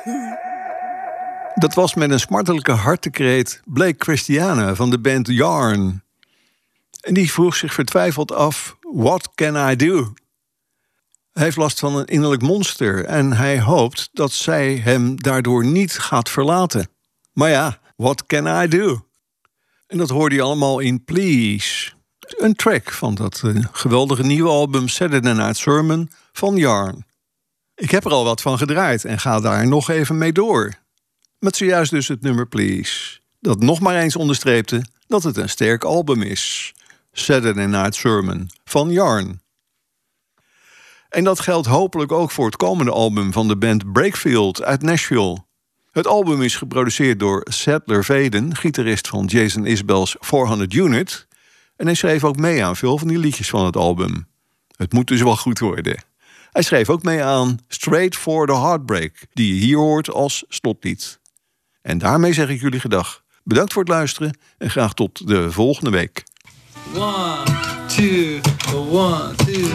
Dat was met een smartelijke hartekreet Blake Christiana van de band Yarn. En die vroeg zich vertwijfeld af: What can I do? Hij heeft last van een innerlijk monster en hij hoopt dat zij hem daardoor niet gaat verlaten. Maar ja, what can I do? En dat hoorde je allemaal in Please. Een track van dat geweldige nieuwe album Saturday Night Sermon van Yarn. Ik heb er al wat van gedraaid en ga daar nog even mee door. Met zojuist dus het nummer Please. Dat nog maar eens onderstreepte dat het een sterk album is. Saturday Night Sermon van Yarn. En dat geldt hopelijk ook voor het komende album van de band Breakfield uit Nashville. Het album is geproduceerd door Sadler Vaden, gitarist van Jason Isbell's 400 Unit. En hij schreef ook mee aan veel van die liedjes van het album. Het moet dus wel goed worden. Hij schreef ook mee aan Straight for the Heartbreak, die je hier hoort als slotlied. En daarmee zeg ik jullie gedag. Bedankt voor het luisteren en graag tot de volgende week. 1, 2, 1, 2.